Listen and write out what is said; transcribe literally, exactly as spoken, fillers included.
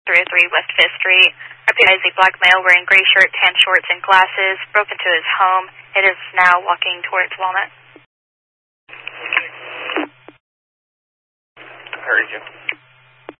three oh three West fifth Street. Recognized a black male wearing gray shirt, tan shorts, and glasses. Broke into his home. It is now walking towards Walnut. I heard you.